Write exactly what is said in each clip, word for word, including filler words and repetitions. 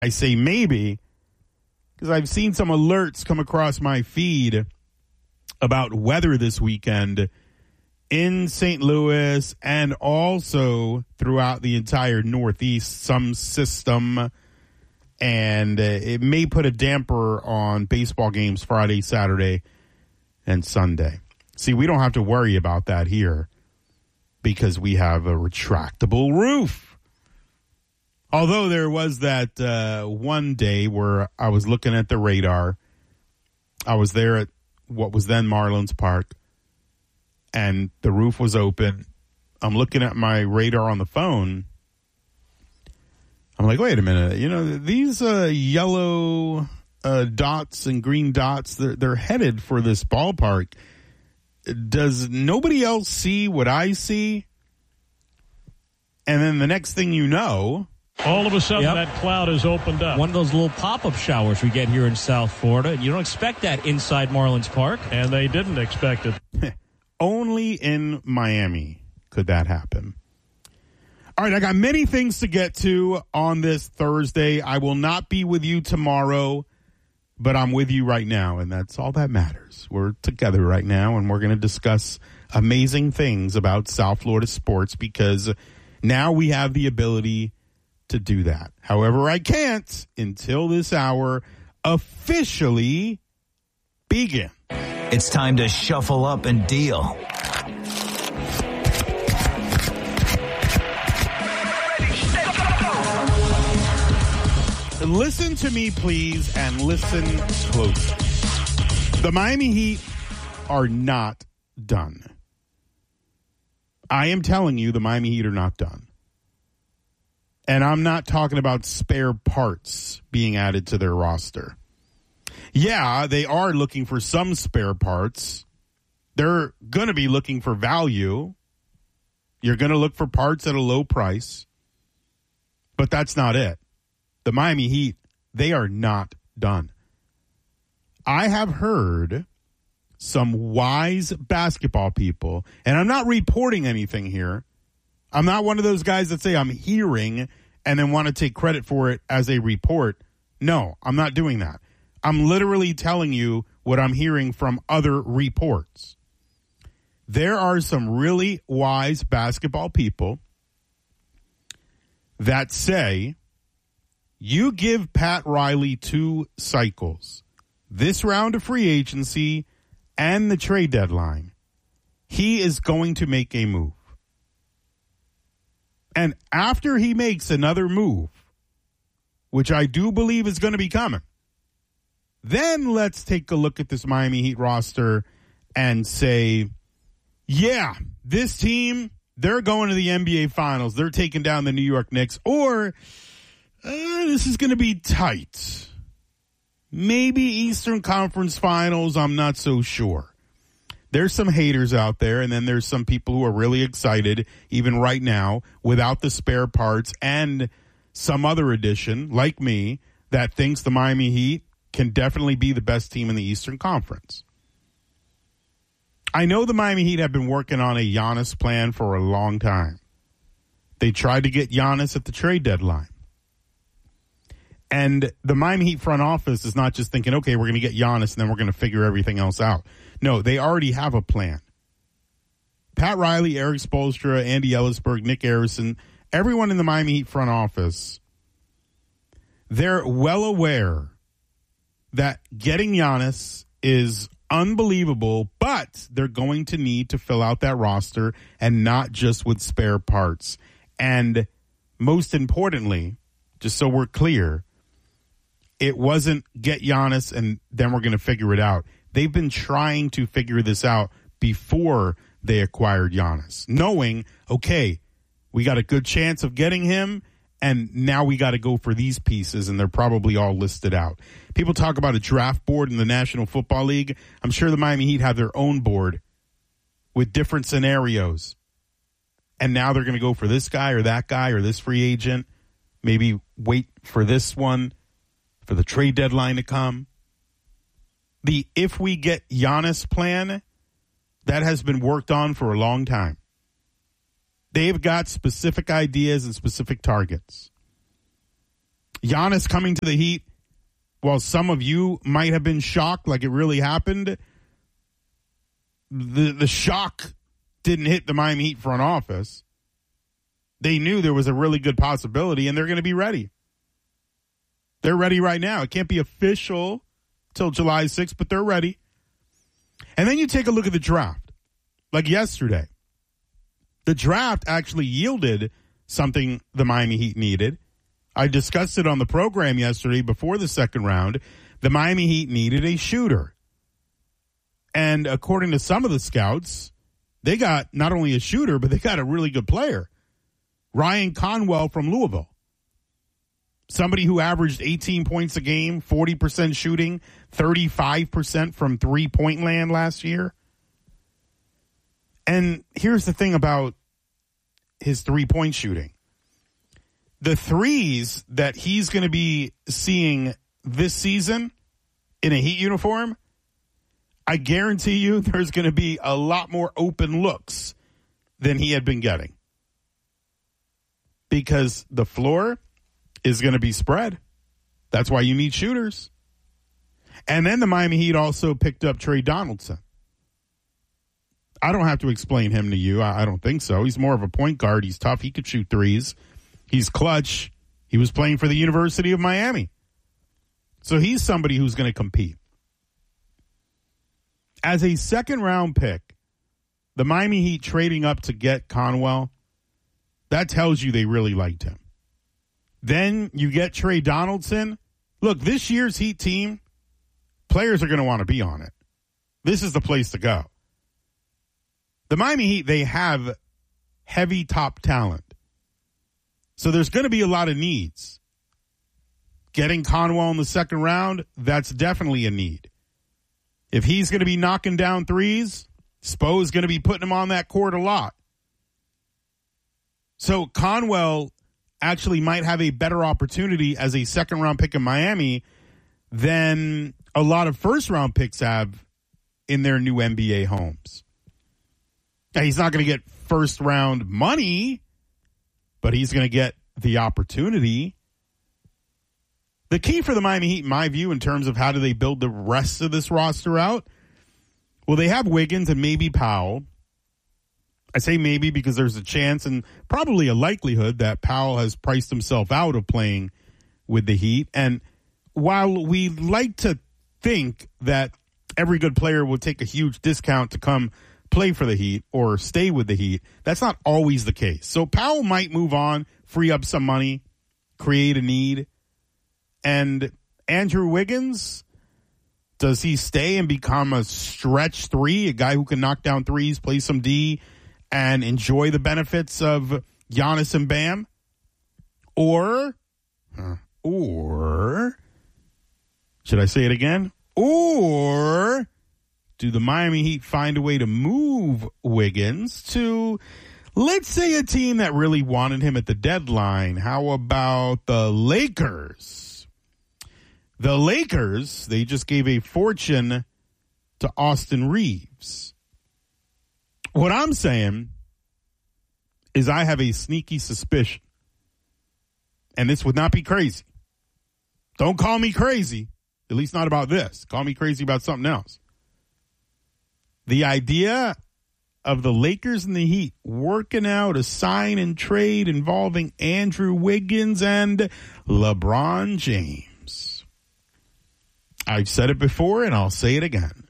I say maybe because I've seen some alerts come across my feed about weather this weekend in Saint Louis and also throughout the entire Northeast, some system, and uh, it may put a damper on baseball games Friday, Saturday, and Sunday. See, we don't have to worry about that here because we have a retractable roof. Although there was that uh, one day where I was looking at the radar. I was there at what was then Marlins Park, and the roof was open. I'm looking at my radar on the phone. I'm like, wait a minute. You know, these uh, yellow uh, dots and green dots, they're, they're headed for this ballpark. Does nobody else see what I see? And then the next thing you know, all of a sudden, yep. that cloud has opened up. One of those little pop-up showers we get here in South Florida. You don't expect that inside Marlins Park. And they didn't expect it. Only in Miami could that happen. All right, I got many things to get to on this Thursday. I will not be with you tomorrow, but I'm with you right now, and that's all that matters. We're together right now, and we're going to discuss amazing things about South Florida sports because now we have the ability to do that. However, I can't until this hour officially begin. It's time to shuffle up and deal. Listen to me, please, and listen closely. The Miami Heat are not done. I am telling you, the Miami Heat are not done. And I'm not talking about spare parts being added to their roster. Yeah, they are looking for some spare parts. They're going to be looking for value. You're going to look for parts at a low price. But that's not it. The Miami Heat, they are not done. I have heard some wise basketball people, and I'm not reporting anything here. I'm not one of those guys that say I'm hearing and then want to take credit for it as a report. No, I'm not doing that. I'm literally telling you what I'm hearing from other reports. There are some really wise basketball people that say you give Pat Riley two cycles, this round of free agency and the trade deadline, he is going to make a move. And after he makes another move, which I do believe is going to be coming, then let's take a look at this Miami Heat roster and say, yeah, this team, they're going to the N B A Finals. They're taking down the New York Knicks. Or uh, this is going to be tight. Maybe Eastern Conference Finals, I'm not so sure. There's some haters out there, and then there's some people who are really excited, even right now, without the spare parts, and some other addition, like me, that thinks the Miami Heat can definitely be the best team in the Eastern Conference. I know the Miami Heat have been working on a Giannis plan for a long time. They tried to get Giannis at the trade deadline. And the Miami Heat front office is not just thinking, okay, we're going to get Giannis and then we're going to figure everything else out. No, they already have a plan. Pat Riley, Eric Spoelstra, Andy Ellisberg, Nick Harrison, everyone in the Miami Heat front office, they're well aware that getting Giannis is unbelievable, but they're going to need to fill out that roster and not just with spare parts. And most importantly, just so we're clear, it wasn't get Giannis and then we're going to figure it out. They've been trying to figure this out before they acquired Giannis, knowing, okay, we got a good chance of getting him, and now we got to go for these pieces, and they're probably all listed out. People talk about a draft board in the National Football League. I'm sure the Miami Heat have their own board with different scenarios. And now they're going to go for this guy or that guy or this free agent. Maybe wait for this one, for the trade deadline to come. The if we get Giannis plan, that has been worked on for a long time. They've got specific ideas and specific targets. Giannis coming to the Heat, while some of you might have been shocked like it really happened, the the shock didn't hit the Miami Heat front office. They knew there was a really good possibility, and they're going to be ready. They're ready right now. It can't be official till July sixth, but they're ready. And then you take a look at the draft. Like yesterday, the draft actually yielded something the Miami Heat needed. I discussed it on the program yesterday before the second round. The Miami Heat needed a shooter. And according to some of the scouts, they got not only a shooter, but they got a really good player. Ryan Conwell from Louisville. Somebody who averaged eighteen points a game, forty percent shooting, thirty-five percent from three-point land last year. And here's the thing about his three-point shooting. The threes that he's going to be seeing this season in a Heat uniform, I guarantee you there's going to be a lot more open looks than he had been getting. Because the floor is going to be spread. That's why you need shooters. And then the Miami Heat also picked up Trey Donaldson. I don't have to explain him to you. I, I don't think so. He's more of a point guard. He's tough. He could shoot threes. He's clutch. He was playing for the University of Miami. So he's somebody who's going to compete. As a second round pick, the Miami Heat trading up to get Conwell, that tells you they really liked him. Then you get Trey Donaldson. Look, this year's Heat team, players are going to want to be on it. This is the place to go. The Miami Heat, they have heavy top talent. So there's going to be a lot of needs. Getting Conwell in the second round, that's definitely a need. If he's going to be knocking down threes, Spo's going to be putting him on that court a lot. So Conwell actually might have a better opportunity as a second-round pick in Miami than a lot of first-round picks have in their new N B A homes. Now, he's not going to get first-round money, but he's going to get the opportunity. The key for the Miami Heat, in my view, in terms of how do they build the rest of this roster out, well, they have Wiggins and maybe Powell. I say maybe because there's a chance and probably a likelihood that Powell has priced himself out of playing with the Heat. And while we like to think that every good player will take a huge discount to come play for the Heat or stay with the Heat, that's not always the case. So Powell might move on, free up some money, create a need. And Andrew Wiggins, does he stay and become a stretch three, a guy who can knock down threes, play some D, and enjoy the benefits of Giannis and Bam? Or, or, should I say it again? Or do the Miami Heat find a way to move Wiggins to, let's say, a team that really wanted him at the deadline? How about the Lakers? The Lakers, they just gave a fortune to Austin Reeves. What I'm saying is I have a sneaky suspicion, and this would not be crazy. Don't call me crazy, at least not about this. Call me crazy about something else. The idea of the Lakers and the Heat working out a sign and trade involving Andrew Wiggins and LeBron James. I've said it before, and I'll say it again.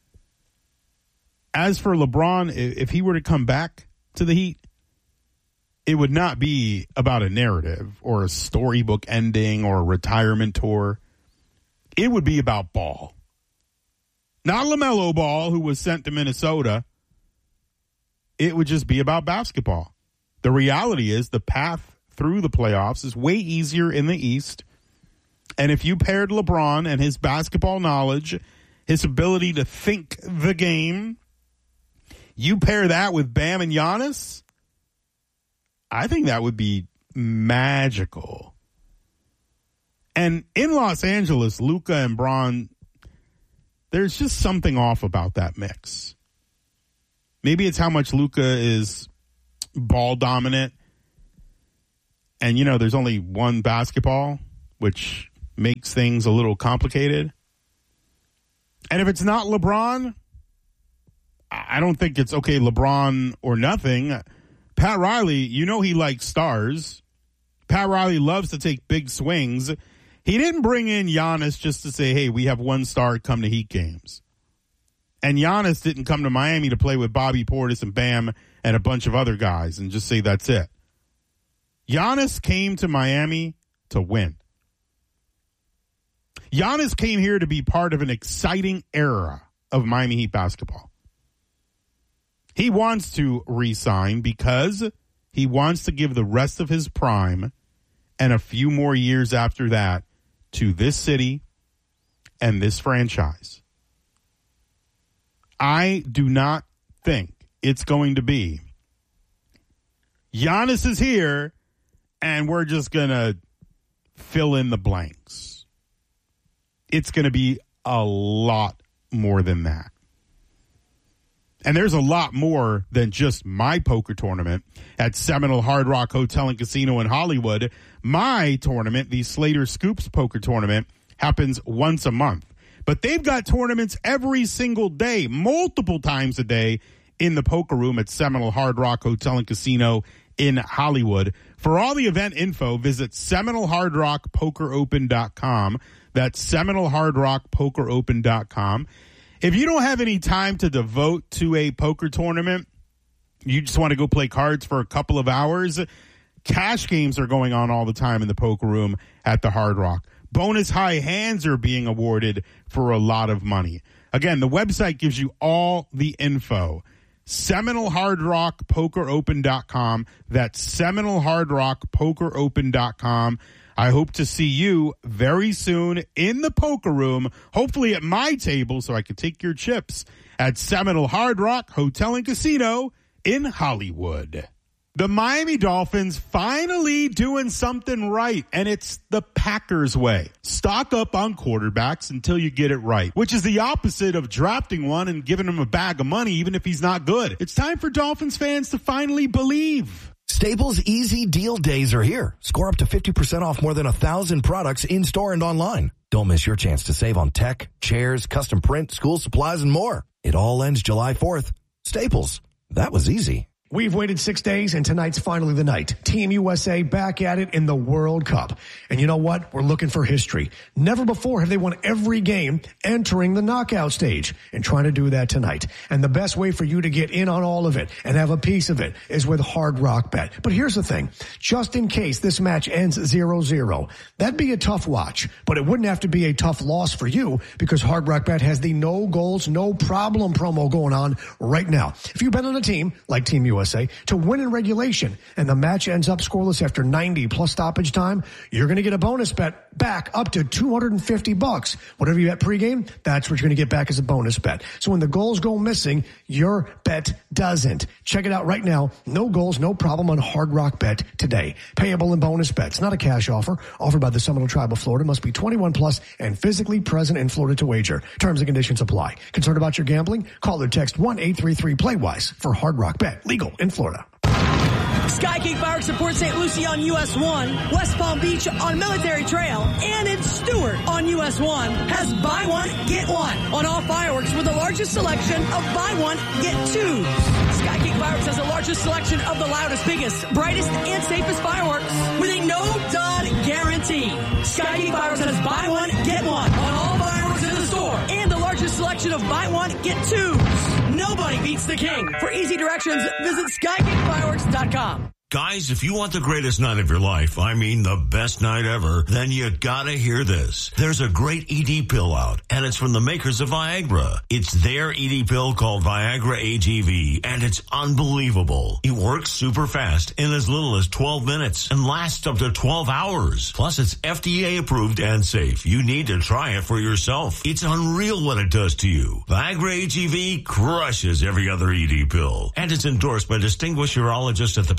As for LeBron, if he were to come back to the Heat, it would not be about a narrative or a storybook ending or a retirement tour. It would be about ball. Not LaMelo Ball, who was sent to Minnesota. It would just be about basketball. The reality is the path through the playoffs is way easier in the East. And if you paired LeBron and his basketball knowledge, his ability to think the game, you pair that with Bam and Giannis, I think that would be magical. And in Los Angeles, Luka and Bron, there's just something off about that mix. Maybe it's how much Luka is ball dominant. And, you know, there's only one basketball. which makes things a little complicated. And if it's not LeBron, I don't think it's, okay, LeBron or nothing. Pat Riley, you know he likes stars. Pat Riley loves to take big swings. He didn't bring in Giannis just to say, hey, we have one star come to Heat games. And Giannis didn't come to Miami to play with Bobby Portis and Bam and a bunch of other guys and just say that's it. Giannis came to Miami to win. Giannis came here to be part of an exciting era of Miami Heat basketball. He wants to re-sign because he wants to give the rest of his prime and a few more years after that to this city and this franchise. I do not think it's going to be Giannis is here and we're just going to fill in the blanks. It's going to be a lot more than that. And there's a lot more than just my poker tournament at Seminole Hard Rock Hotel and Casino in Hollywood. My tournament, the Slater Scoops Poker Tournament, happens once a month. But they've got tournaments every single day, multiple times a day in the poker room at Seminole Hard Rock Hotel and Casino in Hollywood. For all the event info, visit Seminole Hard Rock Poker Open dot com. That's Seminole Hard Rock Poker Open dot com. If you don't have any time to devote to a poker tournament, you just want to go play cards for a couple of hours, cash games are going on all the time in the poker room at the Hard Rock. Bonus high hands are being awarded for a lot of money. Again, the website gives you all the info. Seminole Hard Rock Poker Open dot com. That's Seminole Hard Rock Poker Open dot com. I hope to see you very soon in the poker room, hopefully at my table so I can take your chips at Seminole Hard Rock Hotel and Casino in Hollywood. The Miami Dolphins finally doing something right, and it's the Packers way. Stock up on quarterbacks until you get it right, which is the opposite of drafting one and giving him a bag of money even if he's not good. It's time for Dolphins fans to finally believe. Staples Easy Deal Days are here. Score up to fifty percent off more than a thousand products in-store and online. Don't miss your chance to save on tech, chairs, custom print, school supplies, and more. It all ends July fourth. Staples. That was easy. We've waited six days, and tonight's finally the night. Team U S A back at it in the World Cup. And you know what? We're looking for history. Never before have they won every game entering the knockout stage, and trying to do that tonight. And the best way for you to get in on all of it and have a piece of it is with Hard Rock Bet. But here's the thing. Just in case this match ends zero zero, that'd be a tough watch, but it wouldn't have to be a tough loss for you because Hard Rock Bet has the no goals, no problem promo going on right now. If you bet on a team like Team U S A, to win in regulation and the match ends up scoreless after ninety plus stoppage time, you're going to get a bonus bet back up to two hundred fifty bucks. Whatever you bet pregame, that's what you're going to get back as a bonus bet. So when the goals go missing, your bet doesn't. Check it out right now. No goals, no problem on Hard Rock Bet today. Payable in bonus bets. Not a cash offer. Offered by the Seminole Tribe of Florida. Must be twenty-one plus and physically present in Florida to wager. Terms and conditions apply. Concerned about your gambling? Call or text one eight three three play wise for Hard Rock Bet. Legal in Florida. Sky King Fireworks supports Saint Lucie on U S one, West Palm Beach on Military Trail, and in Stewart on U S one has buy one, get one on all fireworks with the largest selection of buy one, get two. Sky King Fireworks has the largest selection of the loudest, biggest, brightest, and safest fireworks with a no-dud guarantee. Sky King Fireworks has buy one, get one on all fireworks in the store, and the largest selection of buy one, get two. Nobody beats the king. For easy directions, visit sky king fireworks dot com. Guys, if you want the greatest night of your life, I mean the best night ever, then you gotta hear this. There's a great E D pill out, and it's from the makers of Viagra. It's their E D pill called Viagra A G V, and it's unbelievable. It works super fast in as little as twelve minutes and lasts up to twelve hours. Plus, it's F D A approved and safe. You need to try it for yourself. It's unreal what it does to you. Viagra A G V crushes every other E D pill, and it's endorsed by distinguished urologists at the prestigious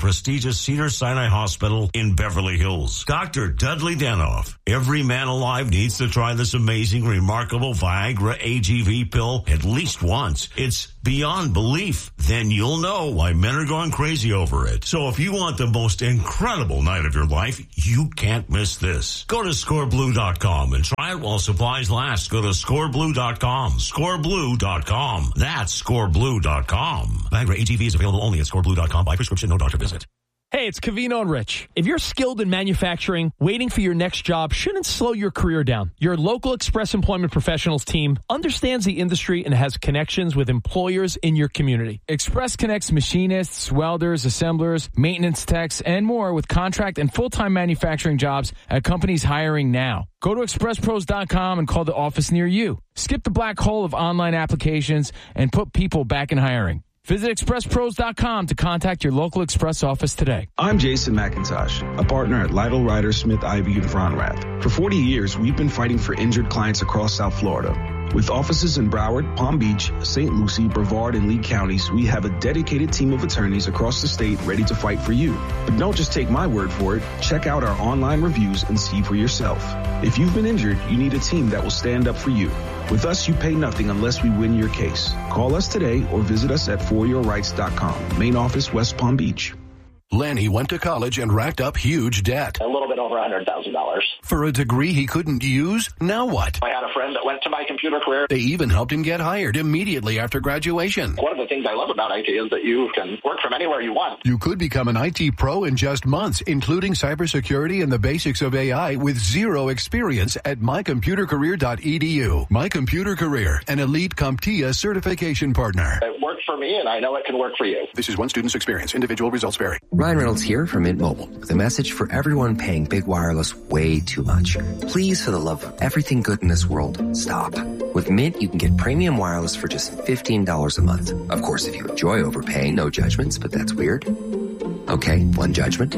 prestigious Cedars-Sinai Hospital in Beverly Hills. Doctor Dudley Danoff. Every man alive needs to try this amazing, remarkable Viagra A G V pill at least once. It's beyond belief. Then you'll know why men are going crazy over it. So if you want the most incredible night of your life, you can't miss this. Go to score blue dot com and try it while supplies last. Go to score blue dot com. score blue dot com. That's score blue dot com. Viagra A G V is available only at score blue dot com by prescription, no doctor visit. Hey, it's Covino and Rich. If you're skilled in manufacturing, waiting for your next job shouldn't slow your career down. Your local Express Employment Professionals team understands the industry and has connections with employers in your community. Express connects machinists, welders, assemblers, maintenance techs, and more with contract and full-time manufacturing jobs at companies hiring now. Go to express pros dot com and call the office near you. Skip the black hole of online applications and put people back in hiring. Visit express pros dot com to contact your local Express office today. I'm Jason McIntosh, a partner at Lytle Ryder Smith Ivy and Fronrath. For forty years, we've been fighting for injured clients across South Florida. With offices in Broward, Palm Beach, Saint Lucie, Brevard, and Lee counties, we have a dedicated team of attorneys across the state ready to fight for you. But don't just take my word for it. Check out our online reviews and see for yourself. If you've been injured, you need a team that will stand up for you. With us, you pay nothing unless we win your case. Call us today or visit us at for your rights dot com. Main office, West Palm Beach. Lenny went to college and racked up huge debt. A little bit over one hundred thousand dollars. For a degree he couldn't use? Now what? I had a friend that went to my computer career. They even helped him get hired immediately after graduation. One of the things I love about I T is that you can work from anywhere you want. You could become an I T pro in just months, including cybersecurity and the basics of A I with zero experience at my computer career dot e d u. My Computer Career, an elite CompTIA certification partner. It worked for me, and I know it can work for you. This is one student's experience. Individual results vary. Ryan Reynolds here from Mint Mobile with a message for everyone paying big wireless way too much. Please, for the love of everything good in this world, stop. With Mint, you can get premium wireless for just fifteen dollars a month. Of course, if you enjoy overpaying, no judgments, but that's weird. Okay, one judgment.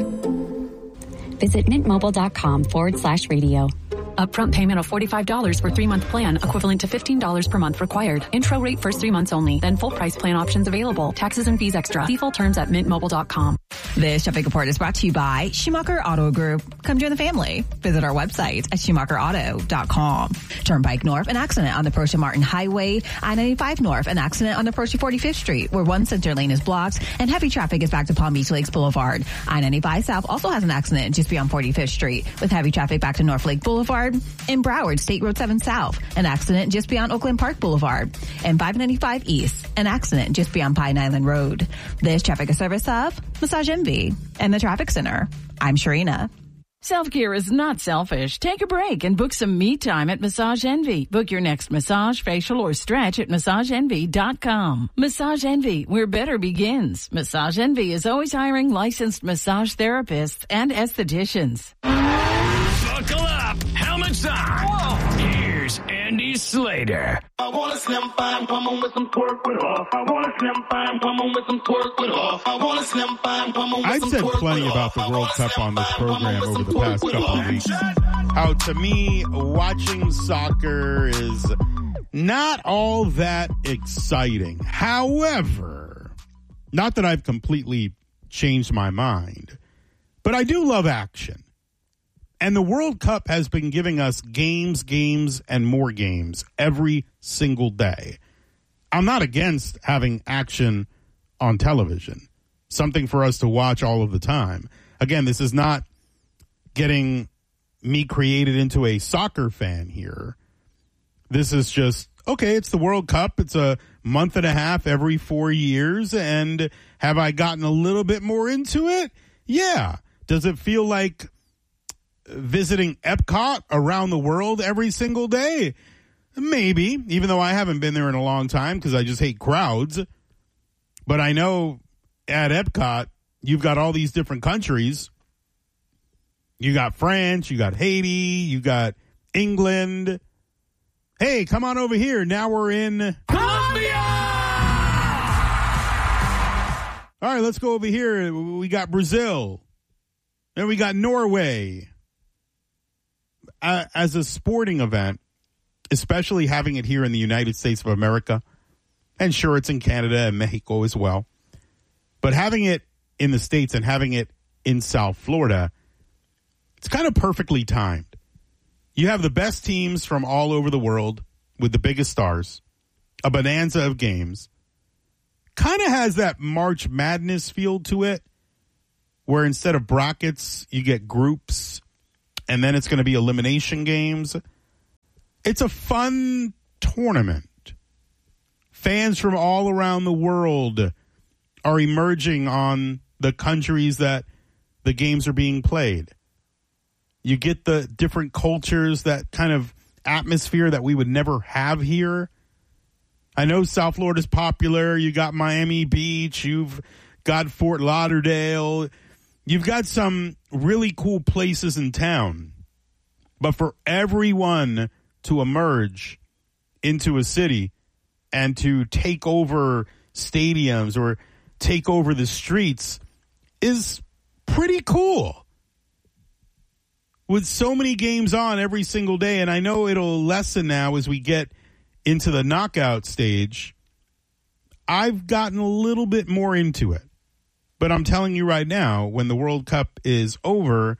Visit mintmobile.com forward slash radio. Upfront payment of forty-five dollars for three-month plan, equivalent to fifteen dollars per month required. Intro rate first three months only, then full price plan options available. Taxes and fees extra. See full terms at mint mobile dot com. This traffic report is brought to you by Schumacher Auto Group. Come join the family. Visit our website at schumacher auto dot com. Turnpike North, an accident on the Percy Martin Highway. I ninety-five North, an accident on the Percy forty-fifth Street, where one center lane is blocked and heavy traffic is back to Palm Beach Lakes Boulevard. I ninety-five South also has an accident just beyond forty-fifth Street, with heavy traffic back to North Lake Boulevard. In Broward, State Road seven South, an accident just beyond Oakland Park Boulevard. And five ninety-five East, an accident just beyond Pine Island Road. This traffic is service of Massage Envy and the Traffic Center. I'm Sharina. Self-care is not selfish. Take a break and book some me time at Massage Envy. Book your next massage, facial, or stretch at massage envy dot com. Massage Envy, where better begins. Massage Envy is always hiring licensed massage therapists and estheticians. Buckle up. Helmets on. Whoa. Here's Andy Slater. I want a slim fine woman with some twerk with off. I want a slim fine woman with some twerk with off. I want a slim fine woman with I've some said twerk plenty with about the off. World Cup on this program over the past couple of weeks. How, to me, watching soccer is not all that exciting. However, not that I've completely changed my mind, but I do love action. And the World Cup has been giving us games, games, and more games every single day. I'm not against having action on television, something for us to watch all of the time. Again, this is not getting me created into a soccer fan here. This is just, okay, it's the World Cup. It's a month and a half every four years. And have I gotten a little bit more into it? Yeah. Does it feel like visiting Epcot around the world every single day? Maybe, even though I haven't been there in a long time because I just hate crowds. But I know at Epcot, you've got all these different countries. You got France, you got Haiti, you got England. Hey, come on over here. Now we're in Colombia! All right, let's go over here. We got Brazil. Then we got Norway. Uh, as a sporting event, especially having it here in the United States of America, and sure, it's in Canada and Mexico as well, but having it in the States and having it in South Florida, it's kind of perfectly timed. You have the best teams from all over the world with the biggest stars, a bonanza of games. Kind of has that March Madness feel to it, where instead of brackets, you get groups, and then it's going to be elimination games. It's a fun tournament. Fans from all around the world are emerging on the countries that the games are being played. You get the different cultures, that kind of atmosphere that we would never have here. I know South Florida's popular. You got Miami Beach. You've got Fort Lauderdale. You've got some really cool places in town. But for everyone to emerge into a city and to take over stadiums or take over the streets is pretty cool. With so many games on every single day, and I know it'll lessen now as we get into the knockout stage, I've gotten a little bit more into it. But I'm telling you right now, when the World Cup is over,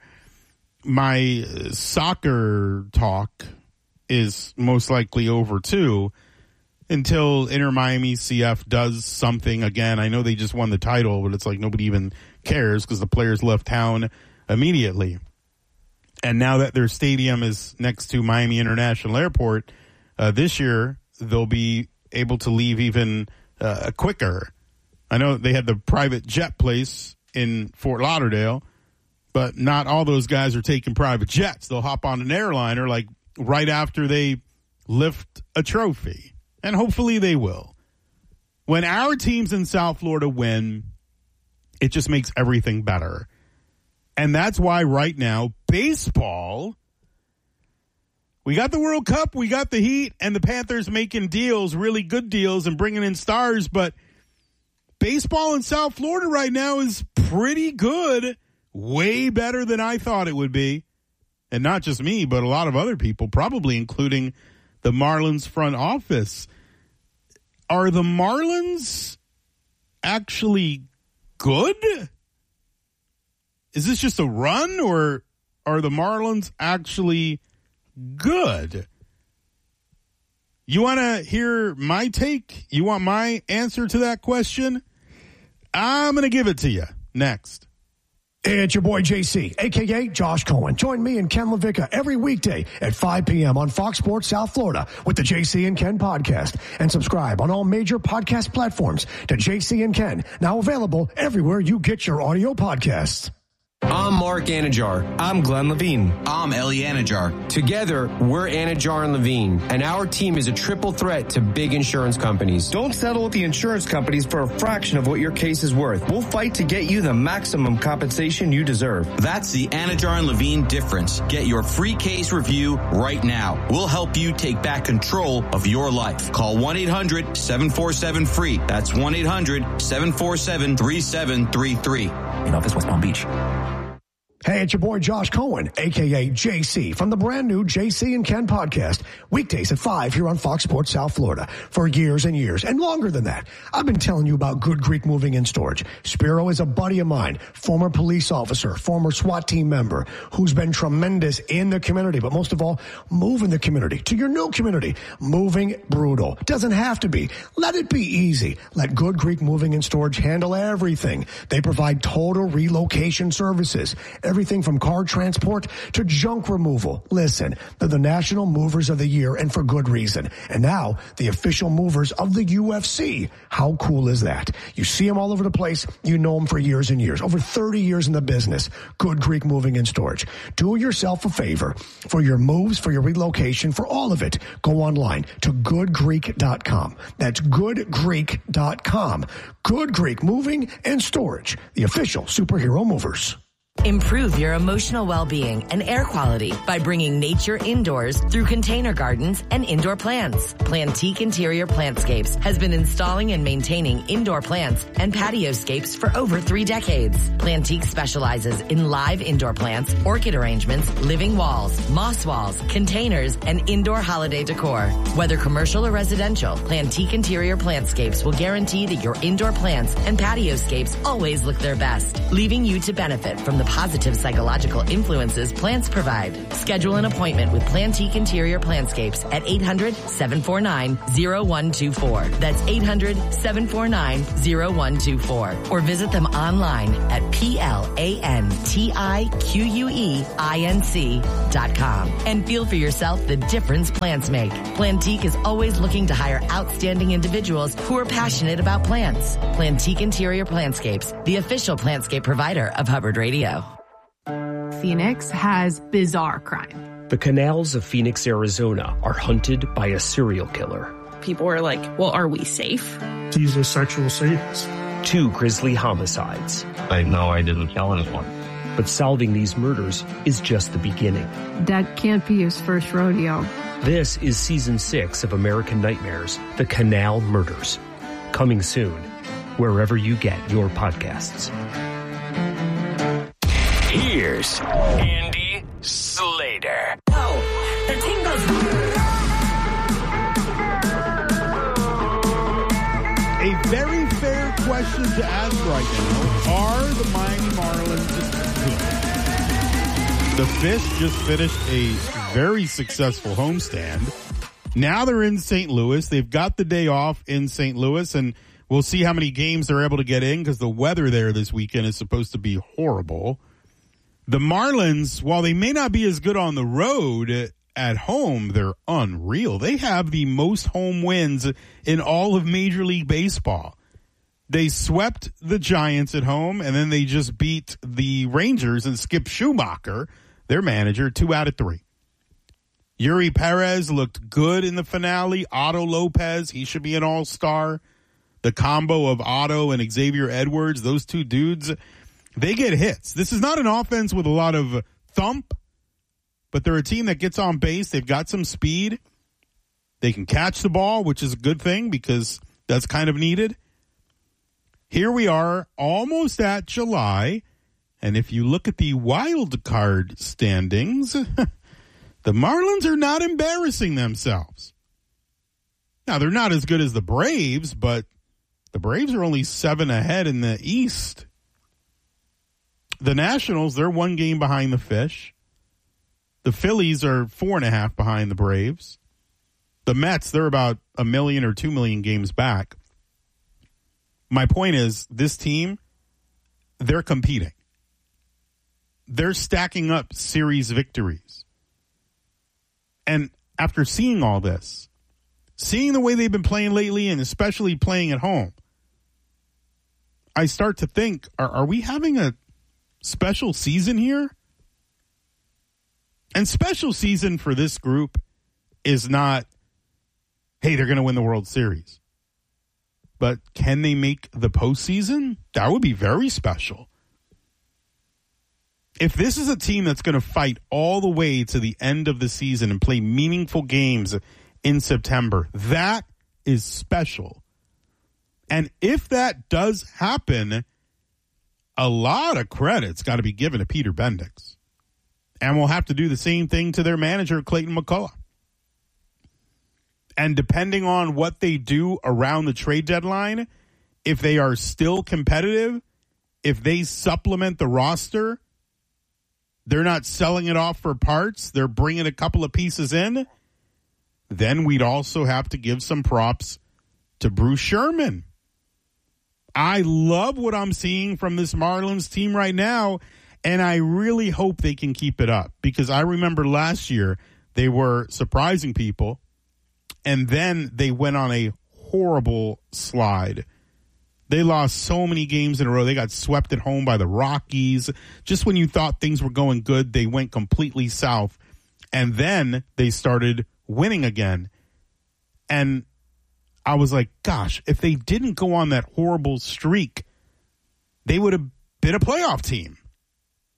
my soccer talk is most likely over too, until Inter Miami C F does something again. I know they just won the title, but it's like nobody even cares because the players left town immediately. And now that their stadium is next to Miami International Airport, uh, this year they'll be able to leave even uh, quicker. I know they had the private jet place in Fort Lauderdale, but not all those guys are taking private jets. They'll hop on an airliner like right after they lift a trophy. And hopefully they will. When our teams in South Florida win, it just makes everything better. And that's why right now, baseball, we got the World Cup, we got the Heat, and the Panthers making deals, really good deals, and bringing in stars. But baseball in South Florida right now is pretty good, way better than I thought it would be. And not just me, but a lot of other people, probably including the Marlins front office. Are the Marlins actually good? Is this just a run, or are the Marlins actually good? You want to hear my take? You want my answer to that question? I'm going to give it to you next. It's your boy J C, a k a. Josh Cohen. Join me and Ken LaVicka every weekday at five p.m. on Fox Sports South Florida with the J C and Ken podcast. And subscribe on all major podcast platforms to J C and Ken, now available everywhere you get your audio podcasts. I'm Mark Anajar. I'm Glenn Levine. I'm Ellie Anajar. Together, we're Anajar and Levine, and our team is a triple threat to big insurance companies. Don't settle with the insurance companies for a fraction of what your case is worth. We'll fight to get you the maximum compensation you deserve. That's the Anajar and Levine difference. Get your free case review right now. We'll help you take back control of your life. Call one eight hundred seven four seven free. That's one eight hundred seven four seven three seven three three. In office, West Palm Beach. Hey, it's your boy Josh Cohen, a k a. J C, from the brand new J C and Ken podcast, weekdays at five here on Fox Sports South Florida. For years and years, and longer than that, I've been telling you about Good Greek Moving and Storage. Spiro is a buddy of mine, former police officer, former SWAT team member, who's been tremendous in the community, but most of all, moving the community to your new community. Moving brutal. Doesn't have to be. Let it be easy. Let Good Greek Moving and Storage handle everything. They provide total relocation services. Everything from car transport to junk removal. Listen, they're the National Movers of the Year, and for good reason. And now, the official movers of the U F C. How cool is that? You see them all over the place. You know them for years and years. Over thirty years in the business. Good Greek Moving and Storage. Do yourself a favor. For your moves, for your relocation, for all of it, go online to good greek dot com. That's good greek dot com. Good Greek Moving and Storage. The official superhero movers. Improve your emotional well-being and air quality by bringing nature indoors through container gardens and indoor plants. Plantique Interior Plantscapes has been installing and maintaining indoor plants and patioscapes for over three decades. Plantique specializes in live indoor plants, orchid arrangements, living walls, moss walls, containers, and indoor holiday decor. Whether commercial or residential, Plantique Interior Plantscapes will guarantee that your indoor plants and patioscapes always look their best, leaving you to benefit from the positive psychological influences plants provide. Schedule an appointment with Plantique Interior Plantscapes at eight hundred, seven four nine, zero one two four. That's eight hundred, seven four nine, zero one two four. Or visit them online at P L A N T I Q U E I N C dot com. And feel for yourself the difference plants make. Plantique is always looking to hire outstanding individuals who are passionate about plants. Plantique Interior Plantscapes, the official plantscape provider of Hubbard Radio. Phoenix has bizarre crime. The canals of Phoenix, Arizona are hunted by a serial killer. People are like, well, are we safe? He's a sexual sadist. Two grisly homicides. I know I didn't kill anyone. But solving these murders is just the beginning. That can't be his first rodeo. This is season six of American Nightmares, The Canal Murders. Coming soon, wherever you get your podcasts. Here's Andy Slater. Oh, the team goes. A very fair question to ask right now. Are the Miami Marlins good? The Fish just finished a very successful homestand. Now they're in Saint Louis. They've got the day off in Saint Louis, and we'll see how many games they're able to get in because the weather there this weekend is supposed to be horrible. The Marlins, while they may not be as good on the road, at home, they're unreal. They have the most home wins in all of Major League Baseball. They swept the Giants at home, and then they just beat the Rangers and Skip Schumacher, their manager, two out of three. Yuri Perez looked good in the finale. Otto Lopez, he should be an all-star. The combo of Otto and Xavier Edwards, those two dudes, they get hits. This is not an offense with a lot of thump, but they're a team that gets on base. They've got some speed. They can catch the ball, which is a good thing because that's kind of needed. Here we are, almost at July, and if you look at the wild card standings, the Marlins are not embarrassing themselves. Now, they're not as good as the Braves, but the Braves are only seven ahead in the East. The Nationals, they're one game behind the Fish. The Phillies are four and a half behind the Braves. The Mets, they're about a million or two million games back. My point is, this team, they're competing. They're stacking up series victories. And after seeing all this, seeing the way they've been playing lately, and especially playing at home, I start to think, are, are we having a special season here? And special season for this group is not, hey, they're going to win the World Series. But can they make the postseason? That would be very special. If this is a team that's going to fight all the way to the end of the season and play meaningful games in September, that is special. And if that does happen, a lot of credit's got to be given to Peter Bendix. And we'll have to do the same thing to their manager, Clayton McCullough. And depending on what they do around the trade deadline, if they are still competitive, if they supplement the roster, they're not selling it off for parts, they're bringing a couple of pieces in, then we'd also have to give some props to Bruce Sherman. I love what I'm seeing from this Marlins team right now, and I really hope they can keep it up because I remember last year they were surprising people, and then they went on a horrible slide. They lost so many games in a row. They got swept at home by the Rockies. Just when you thought things were going good, they went completely south, and then they started winning again. And I was like, gosh, if they didn't go on that horrible streak, they would have been a playoff team.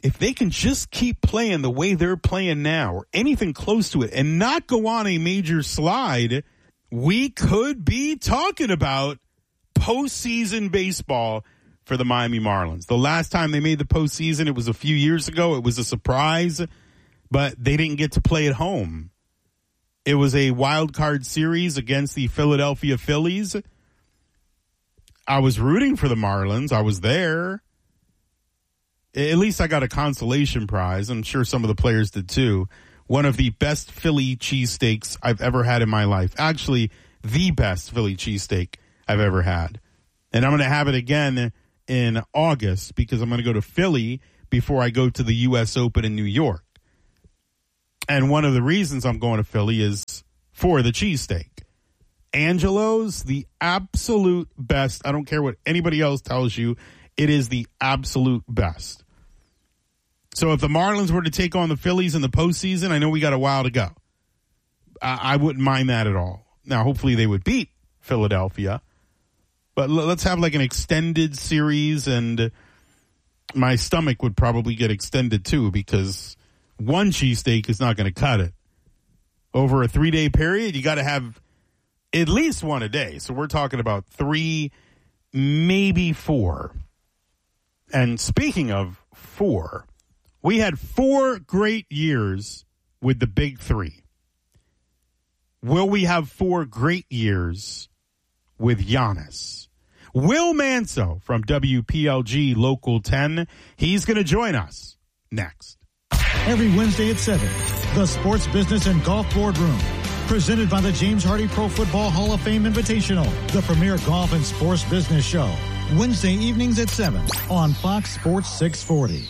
if they can just keep playing the way they're playing now or anything close to it and not go on a major slide, we could be talking about postseason baseball for the Miami Marlins. The last time they made the postseason, it was a few years ago. It was a surprise, but they didn't get to play at home. It was a wild card series against the Philadelphia Phillies. I was rooting for the Marlins. I was there. At least I got a consolation prize. I'm sure some of the players did too. One of the best Philly cheesesteaks I've ever had in my life. Actually, the best Philly cheesesteak I've ever had. And I'm going to have it again in August because I'm going to go to Philly before I go to the U S Open in New York. And one of the reasons I'm going to Philly is for the cheesesteak. Angelo's, the absolute best. I don't care what anybody else tells you. It is the absolute best. So if the Marlins were to take on the Phillies in the postseason, I know we got a while to go. I, I wouldn't mind that at all. Now, hopefully they would beat Philadelphia. But l- let's have like an extended series, and my stomach would probably get extended too because one cheesesteak is not going to cut it. Over a three-day period, you got to have at least one a day. So we're talking about three, maybe four. And speaking of four, we had four great years with the big three. Will we have four great years with Giannis? Will Manso from W P L G Local ten, he's going to join us next. Every Wednesday at seven, the Sports Business and Golf Boardroom. Presented by the James Hardy Pro Football Hall of Fame Invitational, the premier golf and sports business show. Wednesday evenings at seven on Fox Sports six forty.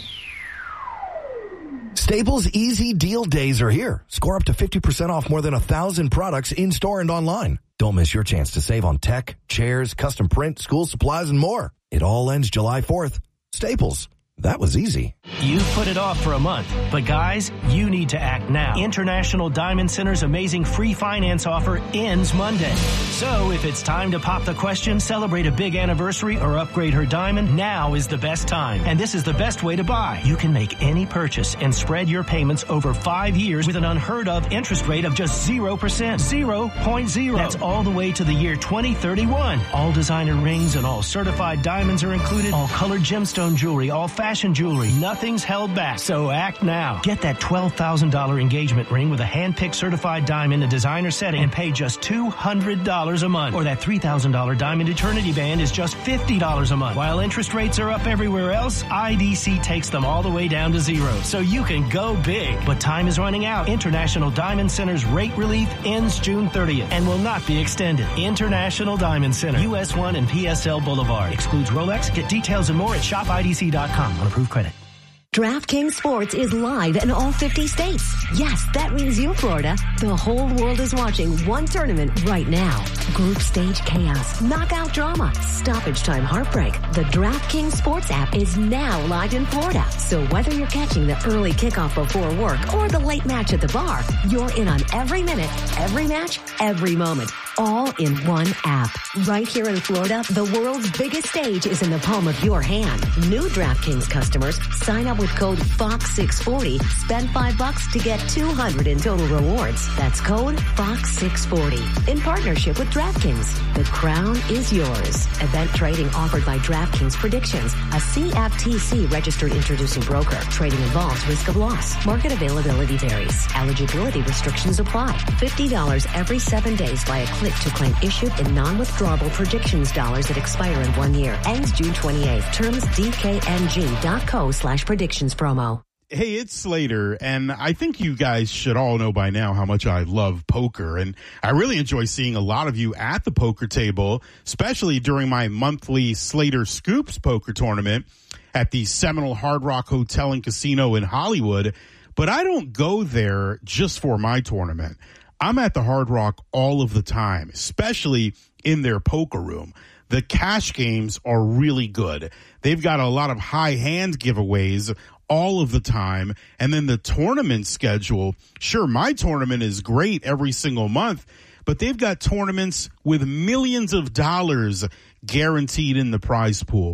Staples Easy Deal Days are here. Score up to fifty percent off more than a thousand products in-store and online. Don't miss your chance to save on tech, chairs, custom print, school supplies, and more. It all ends July fourth. Staples. That was easy. You've put it off for a month, but guys, you need to act now. International Diamond Center's amazing free finance offer ends Monday. So if it's time to pop the question, celebrate a big anniversary, or upgrade her diamond, now is the best time. And this is the best way to buy. You can make any purchase and spread your payments over five years with an unheard of interest rate of just zero percent. zero point zero. That's all the way to the year twenty thirty-one. All designer rings and all certified diamonds are included. All colored gemstone jewelry, all fashion jewelry. Nothing's held back. So act now. Get that twelve thousand dollars engagement ring with a hand-picked certified diamond in designer setting and pay just two hundred dollars a month. Or that three thousand dollars diamond eternity band is just fifty dollars a month. While interest rates are up everywhere else, I D C takes them all the way down to zero. So you can go big. But time is running out. International Diamond Center's rate relief ends June thirtieth and will not be extended. International Diamond Center, U S one and P S L Boulevard. Excludes Rolex. Get details and more at shop I D C dot com on approved credit. DraftKings Sports is live in all fifty states. Yes, that means you, Florida. The whole world is watching one tournament right now. Group stage chaos, knockout drama, stoppage time heartbreak. The DraftKings Sports app is now live in Florida. So whether you're catching the early kickoff before work or the late match at the bar, you're in on every minute, every match, every moment. All in one app. Right here in Florida, the world's biggest stage is in the palm of your hand. New DraftKings customers, sign up with code Fox six forty. Spend five bucks to get two hundred in total rewards. That's code Fox six forty. In partnership with DraftKings. The crown is yours. Event trading offered by DraftKings Predictions, a C F T C registered introducing broker. Trading involves risk of loss. Market availability varies. Eligibility restrictions apply. fifty dollars every seven days via click to claim issued and non-withdrawable predictions dollars that expire in one year. Ends June twenty-eighth. Terms D K N G dot co slash predictions promo. Hey, it's Slater, and I think you guys should all know by now how much I love poker, and I really enjoy seeing a lot of you at the poker table, especially during my monthly Slater Scoops poker tournament at the Seminole Hard Rock Hotel and Casino in Hollywood. But I don't go there just for my tournament. I'm at the Hard Rock all of the time, especially in their poker room. The cash games are really good. They've got a lot of high hand giveaways all of the time. And then the tournament schedule, sure, my tournament is great every single month, but they've got tournaments with millions of dollars guaranteed in the prize pool.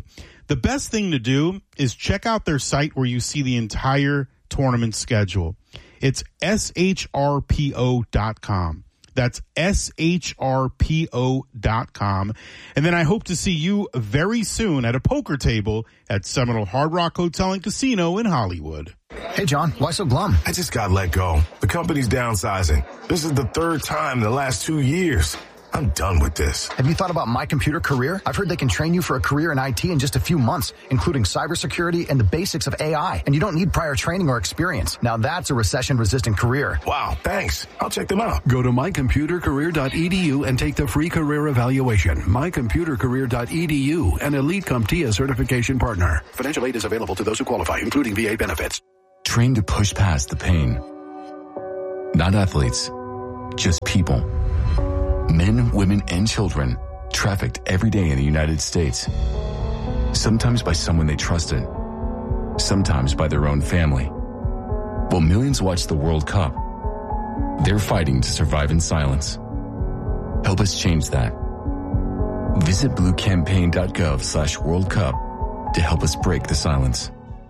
The best thing to do is check out their site where you see the entire tournament schedule. It's S H R P O dot com. That's S H R P O dot com. And then I hope to see you very soon at a poker table at Seminole Hard Rock Hotel and Casino in Hollywood. Hey, John, why so glum? I just got let go. The company's downsizing. This is the third time in the last two years. I'm done with this. Have you thought about My Computer Career? I've heard they can train you for a career in I T in just a few months, including cybersecurity and the basics of A I. And you don't need prior training or experience. Now that's a recession-resistant career. Wow, thanks. I'll check them out. Go to my computer career dot e d u and take the free career evaluation. my computer career dot e d u, an Elite CompTIA certification partner. Financial aid is available to those who qualify, including V A benefits. Train to push past the pain. Not athletes, just people. Men, women, and children trafficked every day in the United States. Sometimes by someone they trusted. Sometimes by their own family. While millions watch the World Cup, they're fighting to survive in silence. Help us change that. Visit blue campaign dot gov slash World Cup to help us break the silence.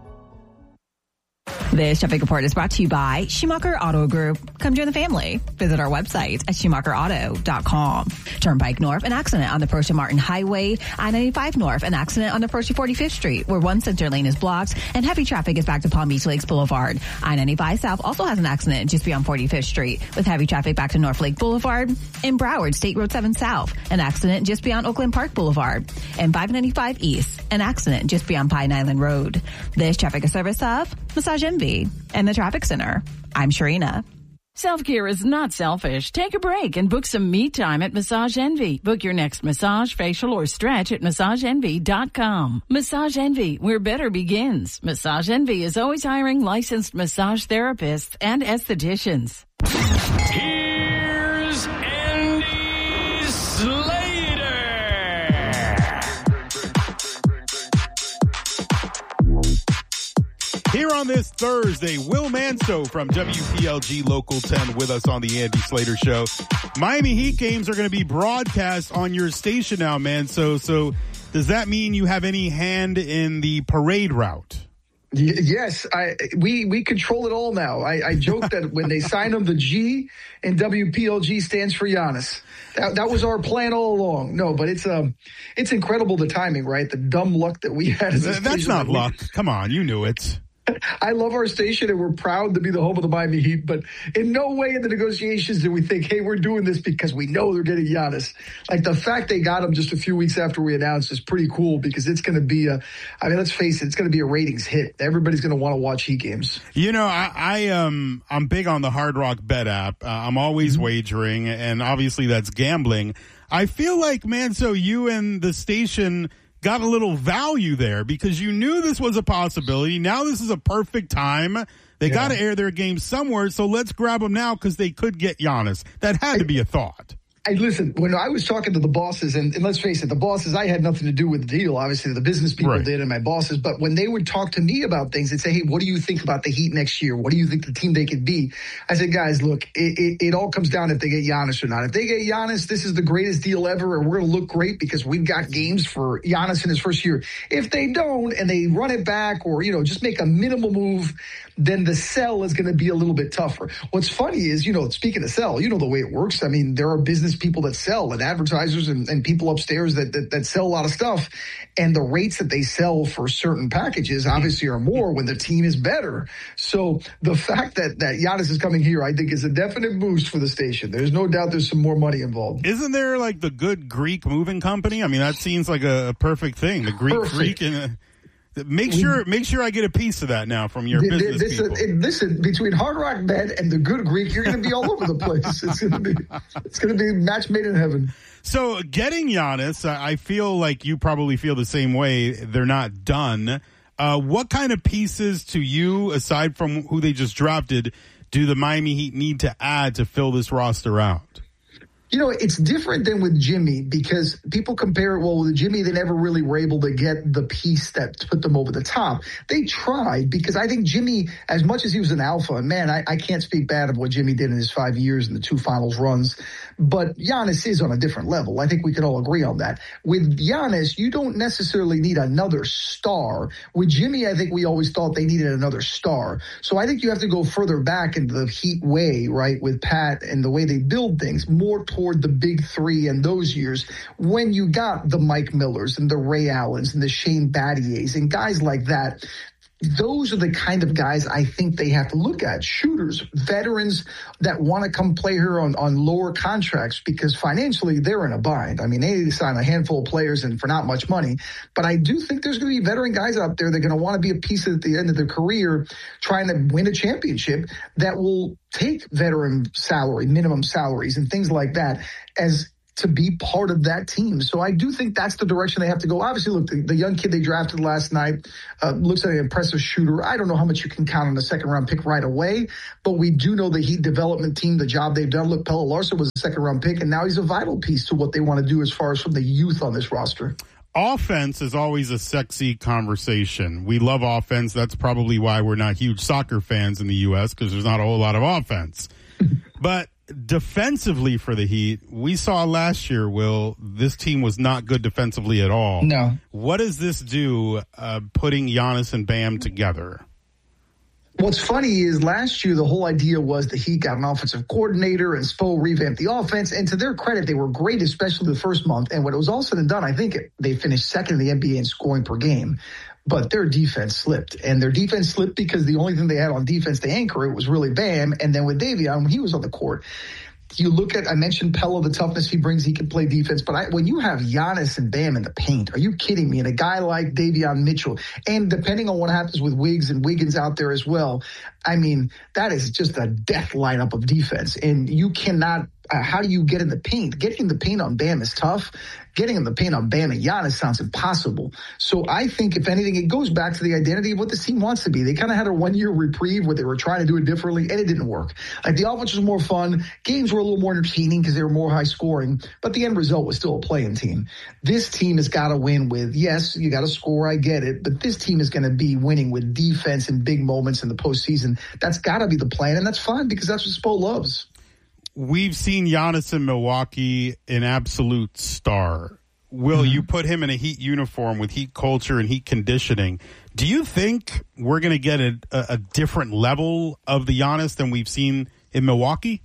This traffic report is brought to you by Schumacher Auto Group. Come join the family. Visit our website at schumacher auto dot com. Turnpike North, an accident on the Pershing Martin Highway. I ninety-five North, an accident on the Pershing forty-fifth Street, where one center lane is blocked and heavy traffic is back to Palm Beach Lakes Boulevard. I ninety-five South also has an accident just beyond forty-fifth Street, with heavy traffic back to North Lake Boulevard. In Broward, State Road seven South, an accident just beyond Oakland Park Boulevard. And five ninety-five East, an accident just beyond Pine Island Road. This traffic is service of Massage Envy and the Traffic Center. I'm Sharina. Self-care is not selfish. Take a break and book some me time at Massage Envy. Book your next massage, facial, or stretch at massage envy dot com. Massage Envy, where better begins. Massage Envy is always hiring licensed massage therapists and estheticians. Here's Andy Slater. Here on this Thursday, Will Manso from W P L G Local ten with us on the Andy Slater Show. Miami Heat games are going to be broadcast on your station now, Manso. So does that mean you have any hand in the parade route? Y- yes, I, we we control it all now. I, I joke that when they sign him, the G in W P L G stands for Giannis. That, that was our plan all along. No, but it's um, it's incredible the timing, right? The dumb luck that we had. As a That's not luck. Come on, you knew it. I love our station and we're proud to be the home of the Miami Heat, but in no way in the negotiations did we think, hey, we're doing this because we know they're getting Giannis. Like the fact they got him just a few weeks after we announced is pretty cool because it's going to be a, I mean, let's face it, it's going to be a ratings hit. Everybody's going to want to watch Heat games. You know, I, I um, I'm big on the Hard Rock Bet app. Uh, I'm always mm-hmm. wagering, and obviously that's gambling. I feel like, man, so you and the station got a little value there because you knew this was a possibility. Now this is a perfect time. They yeah. got to air their game somewhere, so let's grab them now because they could get Giannis. That had to be a thought. Hey, listen, when I was talking to the bosses, and, and let's face it, the bosses, I had nothing to do with the deal. Obviously, the business people right. did and my bosses. But when they would talk to me about things, they'd say, hey, what do you think about the Heat next year? What do you think the team they could be? I said, guys, look, it, it, it all comes down if they get Giannis or not. If they get Giannis, this is the greatest deal ever, and we're going to look great because we've got games for Giannis in his first year. If they don't, and they run it back or, you know, just make a minimal move, then the sell is going to be a little bit tougher. What's funny is, you know, speaking of sell, you know the way it works. I mean, there are business people that sell and advertisers and, and people upstairs that, that that sell a lot of stuff. And the rates that they sell for certain packages obviously are more when the team is better. So the fact that, that Giannis is coming here, I think is a definite boost for the station. There's no doubt there's some more money involved. Isn't there like the Good Greek Moving Company? I mean, that seems like a, a perfect thing. The Greek Freak and... Uh, Make sure, make sure I get a piece of that now from your business this, people. Uh, listen, between Hard Rock Bet and the Good Greek, you're going to be all over the place. It's going to be, it's going to be match made in heaven. So, getting Giannis, I feel like you probably feel the same way. They're not done. Uh, what kind of pieces to you, aside from who they just drafted, do the Miami Heat need to add to fill this roster out? You know, it's different than with Jimmy because people compare it, well, with Jimmy, they never really were able to get the piece that put them over the top. They tried because I think Jimmy, as much as he was an alpha, and man, I, I can't speak bad of what Jimmy did in his five years and the two finals runs, but Giannis is on a different level. I think we can all agree on that. With Giannis, you don't necessarily need another star. With Jimmy, I think we always thought they needed another star. So I think you have to go further back into the Heat way, right, with Pat and the way they build things, more toward the big three in those years when you got the Mike Millers and the Ray Allens and the Shane Battiers and guys like that. Those are the kind of guys I think they have to look at. Shooters, veterans that want to come play here on, on lower contracts because financially they're in a bind. I mean, they need to sign a handful of players and for not much money. But I do think there's going to be veteran guys out there that are going to want to be a piece at the end of their career trying to win a championship that will take veteran salary, minimum salaries and things like that as to be part of that team. So I do think that's the direction they have to go. Obviously, look, the, the young kid they drafted last night uh, looks like an impressive shooter. I don't know how much you can count on a second-round pick right away, but we do know the Heat development team, the job they've done. Look, Pelle Larsson was a second-round pick, and now he's a vital piece to what they want to do as far as from the youth on this roster. Offense is always a sexy conversation. We love offense. That's probably why we're not huge soccer fans in the U S because there's not a whole lot of offense. But defensively for the Heat, we saw last year, Will, this team was not good defensively at all. No. What does this do, uh, putting Giannis and Bam together? What's funny is last year the whole idea was the Heat got an offensive coordinator and Spo revamped the offense. And to their credit, they were great, especially the first month. And when it was all said and done, I think they finished second in the N B A in scoring per game. But their defense slipped. And their defense slipped because the only thing they had on defense to anchor it was really Bam. And then with Davion, when he was on the court, you look at, I mentioned Pelle, the toughness he brings, he can play defense. But I, when you have Giannis and Bam in the paint, are you kidding me? And a guy like Davion Mitchell, and depending on what happens with Wiggs and Wiggins out there as well, I mean, that is just a death lineup of defense. And you cannot, uh, how do you get in the paint? Getting in the paint on Bam is tough. Getting in the paint on Bam and Giannis sounds impossible. So I think, if anything, it goes back to the identity of what this team wants to be. They kind of had a one-year reprieve where they were trying to do it differently, and it didn't work. Like, the offense was more fun. Games were a little more entertaining because they were more high-scoring, but the end result was still a playing team. This team has got to win with, yes, you got to score, I get it, but this team is going to be winning with defense in big moments in the postseason. That's got to be the plan, and that's fine because that's what Spo loves. We've seen Giannis in Milwaukee, an absolute star. Will, mm-hmm. you put him in a Heat uniform with Heat culture and Heat conditioning. Do you think we're going to get a, a different level of the Giannis than we've seen in Milwaukee?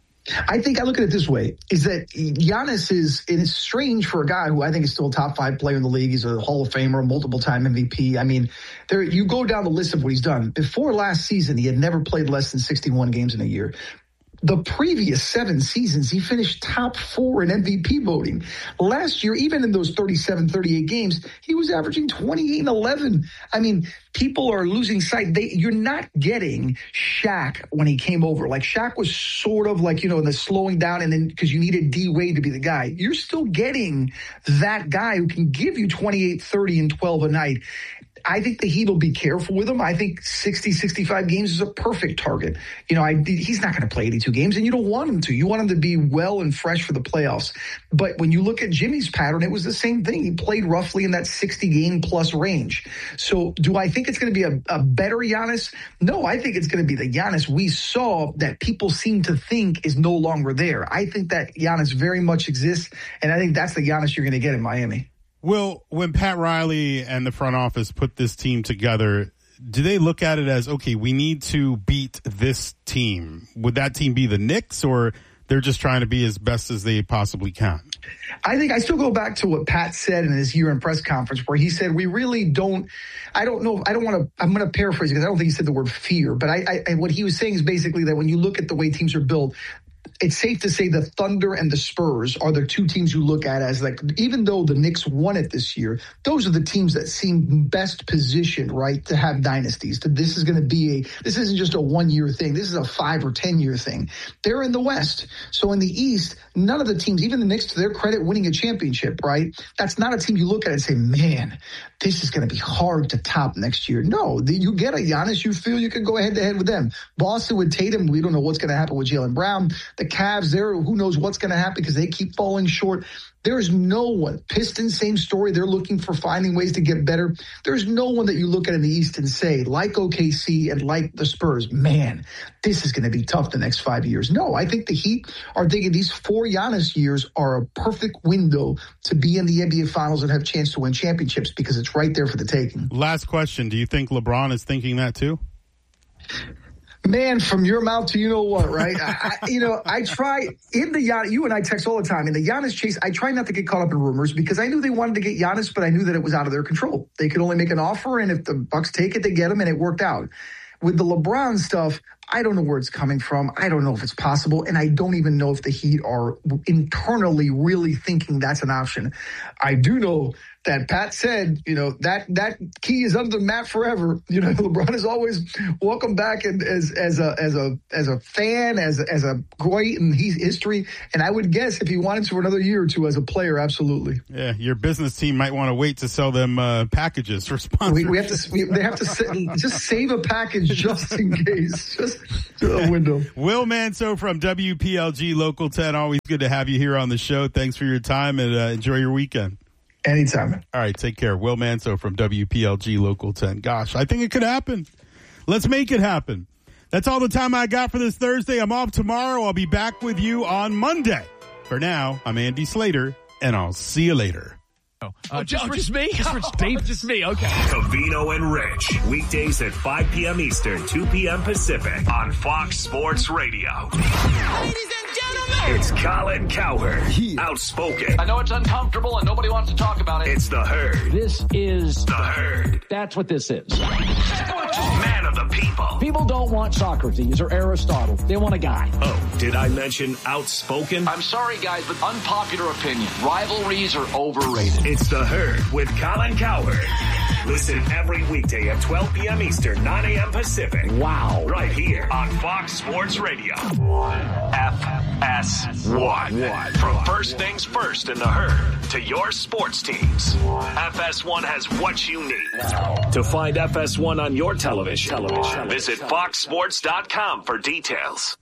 I think I look at it this way, is that Giannis is, it is strange for a guy who I think is still a top five player in the league. He's a Hall of Famer, multiple-time M V P. I mean, there you go down the list of what he's done. Before last season, he had never played less than sixty-one games in a year. The previous seven seasons, he finished top four in M V P voting. Last year, even in those thirty-seven, thirty-eight games, he was averaging twenty-eight and eleven. I mean, people are losing sight. They, you're not getting Shaq when he came over. Like, Shaq was sort of like, you know, the slowing down, and then because you needed D Wade to be the guy. You're still getting that guy who can give you twenty-eight, thirty, and twelve a night. I think the Heat will be careful with him. I think sixty, sixty-five games is a perfect target. You know, I, he's not going to play eighty-two games, and you don't want him to. You want him to be well and fresh for the playoffs. But when you look at Jimmy's pattern, it was the same thing. He played roughly in that sixty-game plus range. So do I think it's going to be a, a better Giannis? No, I think it's going to be the Giannis we saw that people seem to think is no longer there. I think that Giannis very much exists, and I think that's the Giannis you're going to get in Miami. Will, when Pat Riley and the front office put this team together, do they look at it as, okay, we need to beat this team? Would that team be the Knicks, or they're just trying to be as best as they possibly can? I think I still go back to what Pat said in his year-end press conference, where he said, we really don't, I don't know, I don't want to, I'm going to paraphrase because I don't think he said the word fear, but I, I, what he was saying is basically that when you look at the way teams are built, it's safe to say the Thunder and the Spurs are the two teams you look at as, like, even though the Knicks won it this year, those are the teams that seem best positioned, right, to have dynasties. This is going to be a, this isn't just a one-year thing. This is a five or ten-year thing. They're in the West. So in the East, none of the teams, even the Knicks, to their credit, winning a championship, right? That's not a team you look at and say, man, this is going to be hard to top next year. No, you get a Giannis, you feel you can go head-to-head with them. Boston with Tatum, we don't know what's going to happen with Jaylen Brown. The Cavs, there, who knows what's going to happen because they keep falling short. There's no one. Pistons, same story. They're looking for finding ways to get better. There's no one that you look at in the East and say, like O K C and like the Spurs, man, this is going to be tough the next five years. No, I think the Heat are thinking these four Giannis years are a perfect window to be in the N B A Finals and have a chance to win championships because it's right there for the taking. Last question. Do you think LeBron is thinking that too? Man, from your mouth to you know what, right? I, I, you know, I try in the Giannis, you and I text all the time. In the Giannis chase, I try not to get caught up in rumors because I knew they wanted to get Giannis, but I knew that it was out of their control. They could only make an offer, and if the Bucks take it, they get him, and it worked out. With the LeBron stuff, I don't know where it's coming from. I don't know if it's possible, and I don't even know if the Heat are internally really thinking that's an option. I do know that Pat said, you know, that that key is under the mat forever. You know, LeBron is always welcome back and as as a as a as a fan, as as a great in history. And I would guess if he wanted to for another year or two as a player, absolutely. Yeah, your business team might want to wait to sell them uh, packages for sponsors. We, we have to. We, they have to sit, just save a package just in case, just to a window. Will Manso from W P L G Local ten. Always good to have you here on the show. Thanks for your time and uh, enjoy your weekend. Anytime. All right, take care. Will Manso from W P L G Local ten. Gosh, I think it could happen. Let's make it happen. That's all the time I got for this Thursday. I'm off tomorrow. I'll be back with you on Monday. For now, I'm Andy Slater, and I'll see you later. Oh, uh, just, oh, just me? Just Rich Dave? Just me, okay. Covino and Rich, weekdays at five p.m. Eastern, two p.m. Pacific on Fox Sports Radio. Ladies and gentlemen, it's Colin Cowherd, outspoken. I know it's uncomfortable and nobody wants to talk about it. It's The Herd. This is The Herd. That's what this is. Man of the people. People don't want Socrates or Aristotle. They want a guy. Oh, did I mention outspoken? I'm sorry, guys, but unpopular opinion. Rivalries are overrated. It's The Herd with Colin Cowherd. Listen every weekday at twelve p.m. Eastern, nine a.m. Pacific. Wow. Right here on Fox Sports Radio. F S one. From first things first in The Herd to your sports teams. F S one has what you need. To find F S one on your television, television. visit fox sports dot com for details.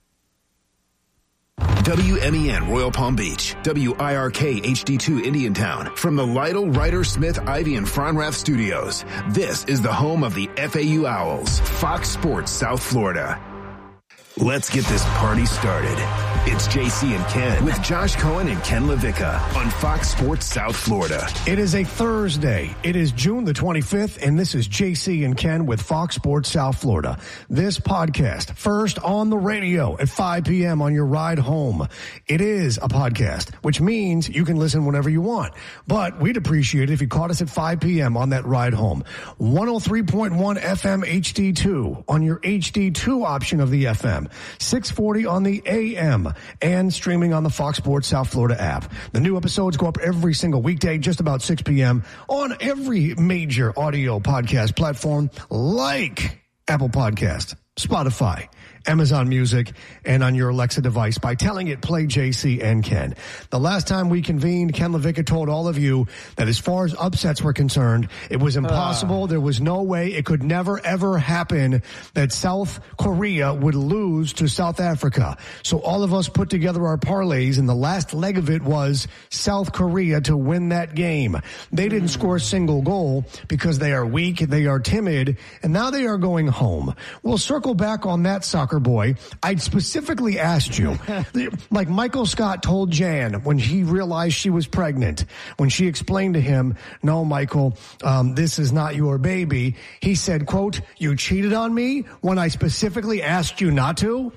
W M E N Royal Palm Beach, W I R K H D two Indiantown. From the Lytle, Ryder, Smith, Ivy, and Fronrath studios, this is the home of the F A U Owls, Fox Sports South Florida. Let's get this party started. It's J C and Ken with Josh Cohen and Ken LaVicka on Fox Sports South Florida. It is a Thursday. It is June the twenty-fifth, and this is J C and Ken with Fox Sports South Florida. This podcast, first on the radio at five p.m. on your ride home. It is a podcast, which means you can listen whenever you want. But we'd appreciate it if you caught us at five p.m. on that ride home. one oh three point one F M H D two on your H D two option of the F M. six forty on the A M. And streaming on the Fox Sports South Florida app. The new episodes go up every single weekday, just about six p.m. on every major audio podcast platform like Apple Podcast, Spotify, Amazon Music, and on your Alexa device by telling it play J C and Ken. The last time we convened, Ken LaVicka told all of you that as far as upsets were concerned, it was impossible. Uh. There was no way. It could never, ever happen that South Korea would lose to South Africa. So all of us put together our parlays, and the last leg of it was South Korea to win that game. They didn't mm. score a single goal because they are weak, they are timid, and now they are going home. We'll circle back on that soccer boy. I specifically asked you, like Michael Scott told Jan when he realized she was pregnant, when she explained to him, no, Michael, um, this is not your baby. He said, quote, you cheated on me when I specifically asked you not to.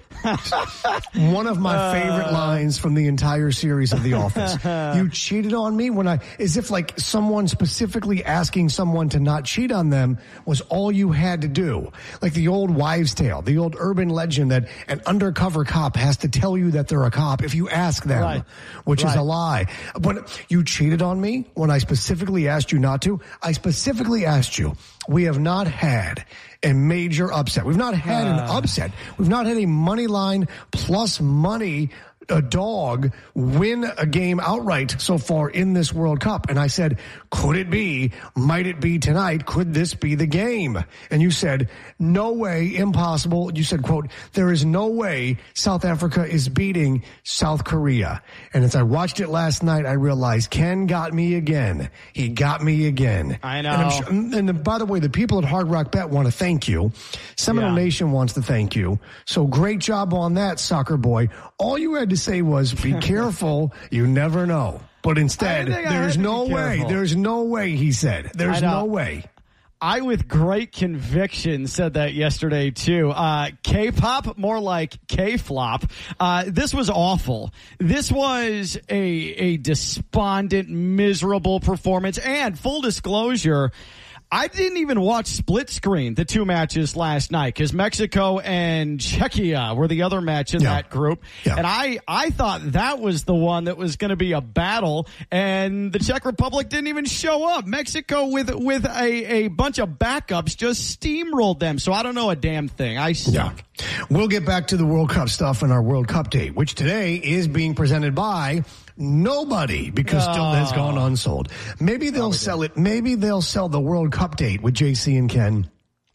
One of my favorite lines from the entire series of The Office. You cheated on me when I, as if like someone specifically asking someone to not cheat on them was all you had to do. Like the old wives' tale, the old urban legend that an undercover cop has to tell you that they're a cop if you ask them, right. which right. is a lie. When you cheated on me when I specifically asked you not to, I specifically asked you. We have not had a major upset. We've not had uh. an upset. We've not had a money line plus money a dog win a game outright so far in this World Cup. And I said, could it be? Might it be tonight? Could this be the game? And you said, no way, impossible. You said, quote, there is no way South Africa is beating South Korea. And as I watched it last night, I realized Ken got me again. He got me again. I know. And, I'm sure, and by the way, the people at Hard Rock Bet want to thank you. Seminole yeah. Nation wants to thank you. So great job on that, soccer boy. All you had to say was, be careful. You never know. But instead, there's no way. There's no way, he said. There's no way. I, with great conviction, said that yesterday, too. Uh, K-pop, more like K-flop. Uh, this was awful. This was a, a despondent, miserable performance. And full disclosure, I didn't even watch split screen the two matches last night because Mexico and Czechia were the other match in yeah. that group. Yeah. And I, I thought that was the one that was going to be a battle, and the Czech Republic didn't even show up. Mexico with with a, a bunch of backups just steamrolled them. So I don't know a damn thing. I suck. Yeah. We'll get back to the World Cup stuff in our World Cup date, which today is being presented by nobody because oh. still has gone unsold. Maybe they'll Probably sell it. Maybe they'll sell the World Cup date with J C and Ken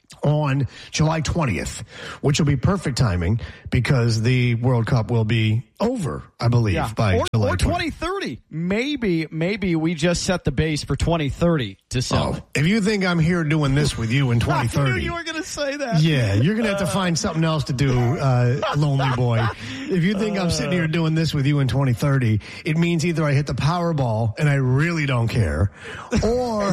on July twentieth, which will be perfect timing because the World Cup will be over, I believe, yeah. by or, July or twentieth. twenty thirty. Maybe, maybe we just set the base for twenty thirty to sell. Oh, if you think I'm here doing this with you in twenty thirty. I knew you were going to say that. Yeah, you're going to have to find something else to do, uh, lonely boy. If you think I'm sitting here doing this with you in twenty thirty, it means either I hit the Powerball and I really don't care, or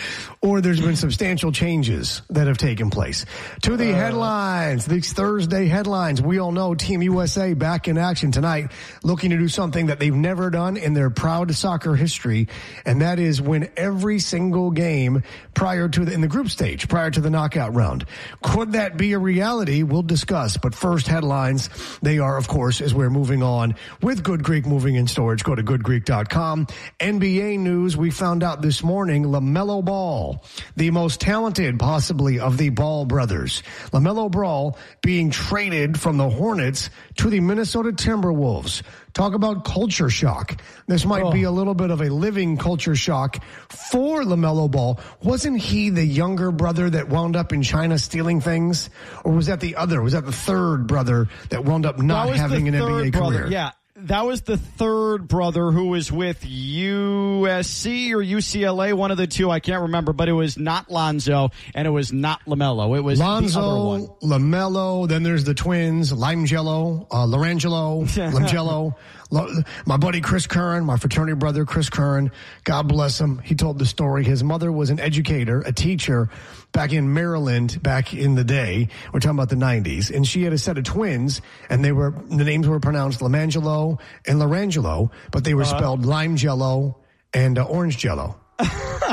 or there's been substantial changes that have taken place. To the headlines, these Thursday headlines, we all know Team U S A back in action tonight, looking to do something that they've never done in their proud soccer history, and that is win every single game prior to the, in the group stage, prior to the knockout round. Could that be a reality? We'll discuss. But first, headlines. They are, of course, as we're moving on with Good Greek Moving and Storage. Go to good greek dot com. N B A news, we found out this morning, LaMelo Ball, the most talented possibly of the Ball brothers. LaMelo Ball being traded from the Hornets to the Minnesota Timberwolves. Talk about culture shock. This might oh. be a little bit of a living culture shock for LaMelo Ball. Wasn't he the younger brother that wound up in China stealing things? Or was that the other? Was that the third brother that wound up not having an N B A brother. career? Yeah. That was the third brother who was with U S C or U C L A, one of the two. I can't remember, but it was not Lonzo and it was not LaMelo. It was Lonzo, the other one. LaMelo. Then there's the twins, Limegelo, uh, Lorangelo, Limegelo. My buddy Chris Curran, my fraternity brother Chris Curran, God bless him. He told the story. His mother was an educator, a teacher back in Maryland back in the day. We're talking about the nineties. And she had a set of twins, and they were the names were pronounced Limangelo and Lorangelo, but they were uh-huh. spelled Limegelo and uh, Orange Jello. L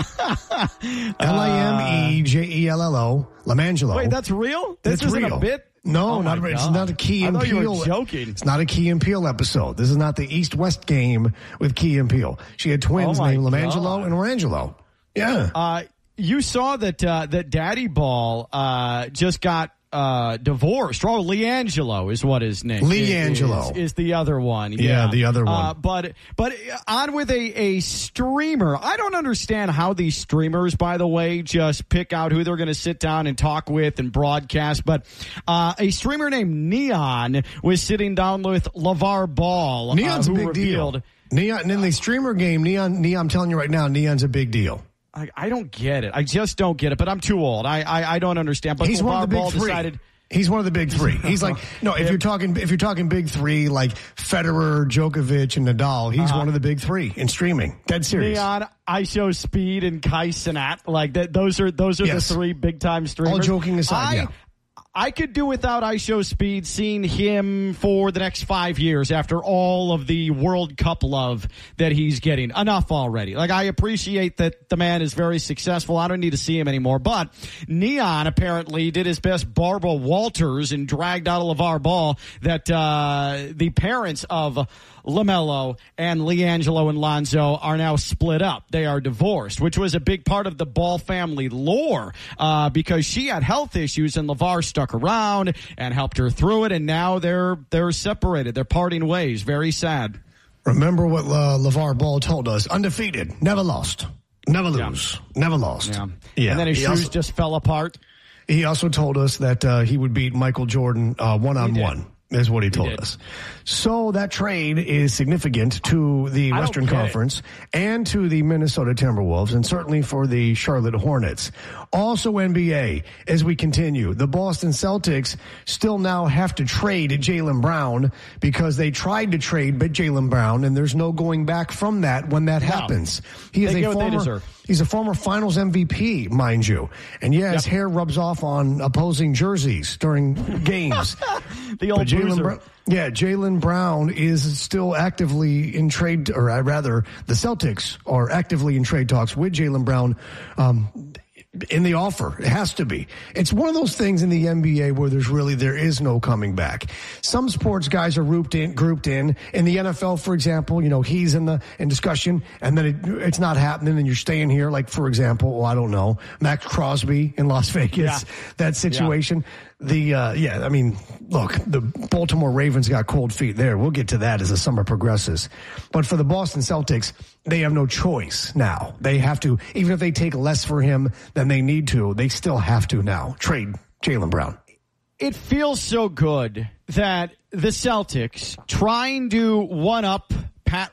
I M E J E L L O, Limangelo. Wait, that's real? This That's isn't real. a bit? No, oh not it's not a Key and I thought Peele. You were joking. It's not a Key and Peele episode. This is not the East-West game with Key and Peele. She had twins oh named God. Limangelo and Orangelo. Yeah. Uh, you saw that uh, that Daddy Ball uh, just got uh, divorced. Oh, LiAngelo is what his name LiAngelo. is, is the other one. Yeah, yeah the other one. Uh, but but on with a, a streamer. I don't understand how these streamers, by the way, just pick out who they're going to sit down and talk with and broadcast. But uh, a streamer named Neon was sitting down with LeVar Ball. Neon's uh, who a big revealed, deal. Neon, and in the streamer game, Neon, Neon, I'm telling you right now, Neon's a big deal. I, I don't get it. I just don't get it. But I'm too old. I I, I don't understand. But he's LeVar one of the big Ball three. Decided, He's one of the big three. He's like, no, if you're talking, if you're talking big three, like Federer, Djokovic, and Nadal, he's uh, one of the big three in streaming. Dead serious. Neon, iShowSpeed, and Kai Cenat. Like that. Those are those are yes. the three big time streamers. All joking aside, I, yeah. I could do without iShowSpeed seeing him for the next five years after all of the World Cup love that he's getting. Enough already. Like, I appreciate that the man is very successful. I don't need to see him anymore. But Neon apparently did his best Barbara Walters and dragged out a LeVar Ball that uh, the parents of LaMelo and LiAngelo and Lonzo are now split up. They are divorced, which was a big part of the Ball family lore uh, because she had health issues and LeVar started stuck around and helped her through it, and now they're they're separated. They're parting ways. Very sad. Remember what uh, LeVar Ball told us: undefeated, never lost, never lose, yeah. never lost. Yeah. yeah. And then his he shoes also, just fell apart. He also told us that uh, he would beat Michael Jordan uh, one-on-one. Is what he told he us. So that trade is significant to the I Western Conference it. and to the Minnesota Timberwolves, and certainly for the Charlotte Hornets. Also N B A, as we continue, the Boston Celtics still now have to trade Jaylen Brown because they tried to trade Jaylen Brown, and there's no going back from that when that no. happens. He is they a former. He's a former Finals M V P, mind you. And yeah, his yep. hair rubs off on opposing jerseys during games. the old Jaylen Brown, yeah, Jaylen Brown is still actively in trade, or rather, the Celtics are actively in trade talks with Jaylen Brown. Um, in the offer. It has to be. It's one of those things in the N B A where there's really, there is no coming back. Some sports guys are grouped in, grouped in. In the N F L, for example, you know, he's in the, in discussion and then it, it's not happening and you're staying here. Like, for example, well, I don't know, Max Crosby in Las Vegas, yeah. that situation. Yeah. The, uh, yeah, I mean, look, the Baltimore Ravens got cold feet there. We'll get to that as the summer progresses. But for the Boston Celtics, they have no choice now. They have to, even if they take less for him than they need to, they still have to now trade Jaylen Brown. It feels so good that the Celtics, trying to one-up